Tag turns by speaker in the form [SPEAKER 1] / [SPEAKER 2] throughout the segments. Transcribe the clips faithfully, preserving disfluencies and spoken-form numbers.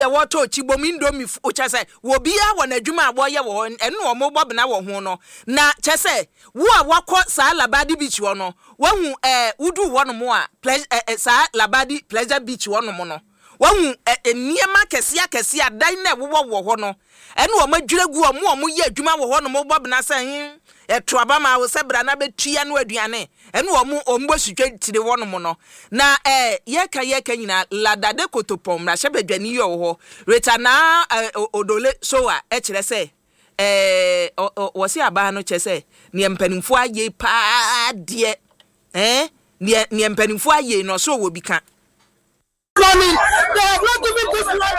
[SPEAKER 1] e woto chibom indomi o chese wo bia wo na adwuma abo ye wo eno o mo bobna wo ho no na chese wo a wakọ sa Labadi beach wo no wahu eh wudu wo no mo a sa Labadi pleasure beach wo no mo no wahu eniema kese akese adan na wo wo ho no eno o madwiregu o mo o mo ye adwuma wo ho no mo bobna san eto abama wo sebra na betua no aduane eno o mo o mbo sutwa tire wo no mo no na eh yeka yeka nyina ladade kotopom na hyebadwani yo ho reta na odole so a e kire se eh wo se aba no chese ne mpanimfo aye pa de eh ne ne mpanimfo aye no so wo bi ka
[SPEAKER 2] Running, they have not given this land.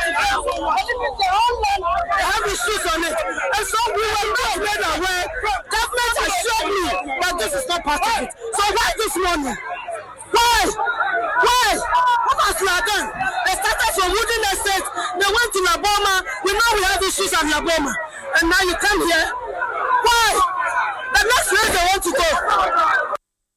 [SPEAKER 2] They have issues on it. And so we were not made aware. Government assured me that this is not part of it. So why this morning? Why? Why? What has you done? They started from Wooden Estate. They went to Laboma. We know we have issues at Laboma. And now you come here. Why? The next place they want to go.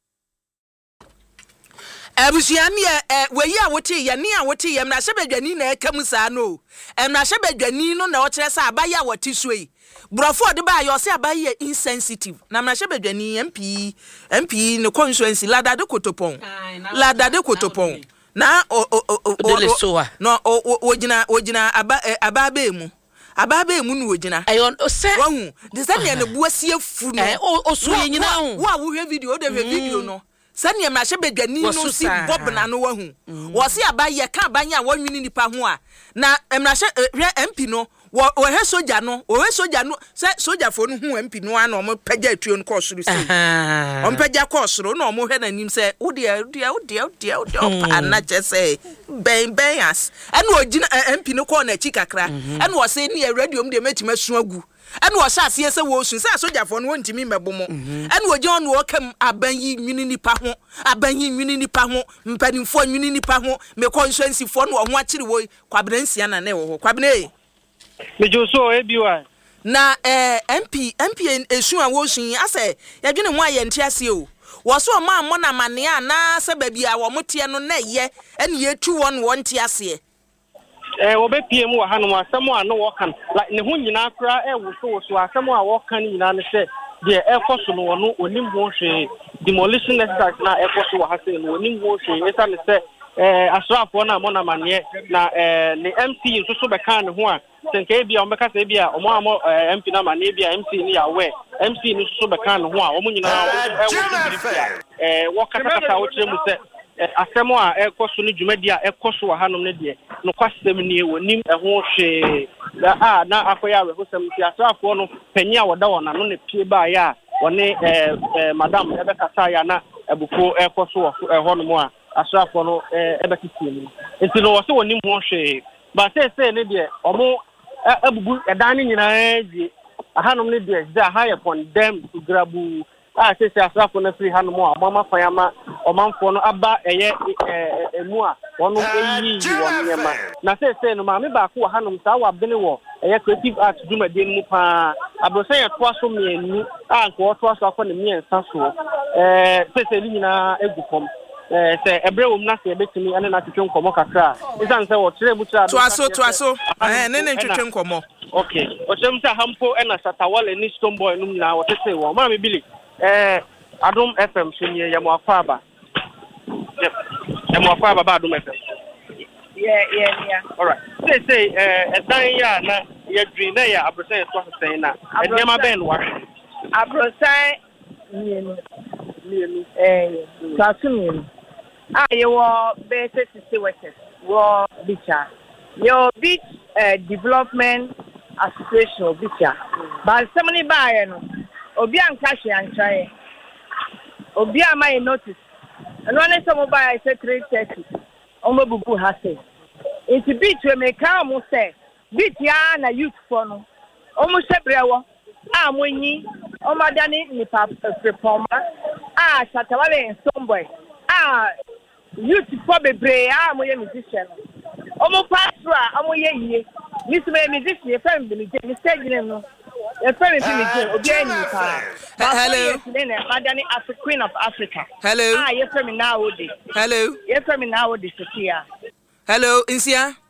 [SPEAKER 1] Abusiani eh weyi a wote ye ne a wote ye mra hyebadwani na ekam saa no emra hyebadwani no na o kire sa abaya wote suei brofo de ba yo se abaya insensitive na mra hyebadwani M P M P ne constituency Ladade Kotopon Ladade Kotopon na o o o no o gina o gina aba aba emu aba emu no o gina
[SPEAKER 3] ayon o se
[SPEAKER 1] wahu de se ne na buasie fu no
[SPEAKER 3] o so ye nyina ho
[SPEAKER 1] wo a wo hwe video o de hwe video no sani emra hyebadwani no si bobna no wahu wo se abaye ka abanya wanwini nipa ho a na emra hye M P no wo he soja no wo he soja no se soja fo no hu M P no ana o pagya atuo no kosoro se o pagya kosoro na o mo hwe nanim se wo de wo de wo de wo de wo de ana chese ben ben as ena ogina M P no ko na chi kakra ena wo se ne radio m de metima su agu ena wo sha se se wo su se soja fo no wontimi mebomo ena wo gye ono wo kam abanyi nwini nipa ho abanyi nwini nipa ho mpanimfo nwini nipa ho me constituency fo no ho akire wo kwabransia na na wo ho kwabne
[SPEAKER 4] mejo so ebiwa
[SPEAKER 1] na eh M P M P esu a wo sun ase yadwene ho aye ntiase o wo so ma mo na mane a na se ba bia wo mote no na ye ene ye tu won won ntiase
[SPEAKER 4] eh wo be pie mu wa hanu asem a no wo kan like ne ho nyina kra e wo so wo so asem a wo kan nyina ne se de e koso no no onim ho hwe demolition exercise na e koso wa ha se no onim ho hwe esa ne se eh asrafo na mo na mane na eh ne M C nso so be kan ne ho a senke bia o meka se bia o mo amo M P na mane bia M C ni ya we M C ni so be kan ne ho a o mo nyina eh wo kata kata wo kire mu se asemo a ekoso no dwumadi a ekoso wa hanom ne de no kwasem ni wonim eho hwe a na akoya we hosem ti asrafo no panyi a woda wona no ne pie ba ya woni eh madam ebe kasa ya na ebuko ekoso eho no mo a asrafo no ebe kitie ni enti no wo se wonim ho hwe ba se se ne de omo abugu edan ni nyina ezi ahanom ne de ze ha ye condemn to grabu ah se se asrafo na free hanom a mama fanyama omanfo no aba eye emu a wono eyi won nyema na se se no ma me ba ko hanom sa wa bene wo eye creative art dwumade mu pa abrosan ye to aso mienu a nko to aso akọ ne miensa so eh se se li nyina egufom eh se ebre wo na se ebetimi ane na twetwe nkomo kakra isan se wo kire butra
[SPEAKER 1] to aso to aso eh ne ne twetwe nkomo
[SPEAKER 4] okay o chem sa hampo ena satawale ni stone boy num na wo tese wo ma me bili eh Adom F M sunye ya mwafaba ya mwafaba ba Adom F M
[SPEAKER 5] yeah yeah yeah
[SPEAKER 4] all right say say eh edan ya na ya dream na ya abrosan so say na enema ben wa
[SPEAKER 5] abrosan mienu mienu eh tasumi ah ye wo be sixty workers wo bicha yo beach uh, development association bicha ba semani ba ye no obi anka hwe anchae obi ama notice and when some buy say three thirty omo bubu ha say it beat we make am say beat ya na youth for no omo sebrewo a monyi omo dani ni pa prepoma a satawale someboy a youth for bebre a moye musician omo pastor omo ye yie ni so me musician fam bi ni je ni stage no
[SPEAKER 1] Hello.
[SPEAKER 5] Madani as a queen of Africa.
[SPEAKER 1] Hello.
[SPEAKER 5] Ah, yes, from now.
[SPEAKER 1] Hello.
[SPEAKER 5] Yes, from now. This is here.
[SPEAKER 1] Hello, Insia.